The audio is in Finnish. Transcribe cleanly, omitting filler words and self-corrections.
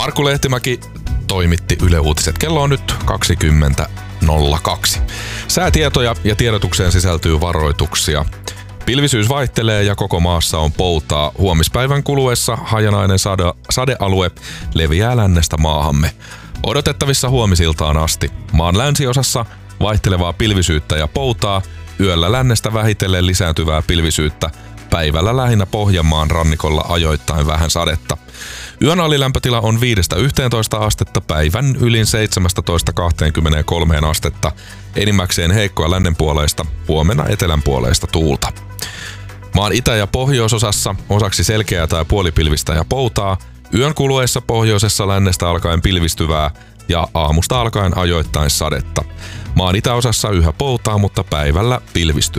Markku Lehtimäki toimitti Yle Uutiset. Kello on nyt 20.02. Säätietoja ja tiedotukseen sisältyy varoituksia. Pilvisyys vaihtelee ja koko maassa on poutaa. Huomispäivän kuluessa hajanainen sadealue leviää lännestä maahamme. Odotettavissa huomisiltaan asti. Maan länsiosassa vaihtelevaa pilvisyyttä ja poutaa, yöllä lännestä vähitellen lisääntyvää pilvisyyttä, päivällä lähinnä Pohjanmaan rannikolla ajoittain vähän sadetta. Yön alilämpötila on 5-11 astetta, päivän ylin 17-23 astetta. Enimmäkseen heikkoa lännen puoleista, huomenna etelän puoleista tuulta. Maan itä- ja pohjoisosassa osaksi selkeää tai puolipilvistä ja poutaa, yön kuluessa pohjoisessa lännestä alkaen pilvistyvää ja aamusta alkaen ajoittain sadetta. Maan itäosassa yhä poutaa, mutta päivällä pilvistyy.